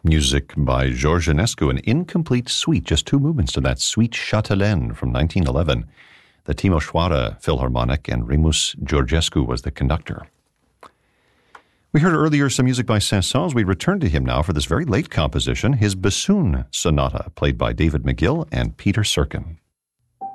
Music by George Enescu, an incomplete suite, just two movements to that Suite Châtelaine from 1911. The Timișoara Philharmonic, and Remus Georgescu was the conductor. We heard earlier some music by Saint-Saëns. We return to him now for this very late composition, his bassoon sonata, played by David McGill and Peter Serkin.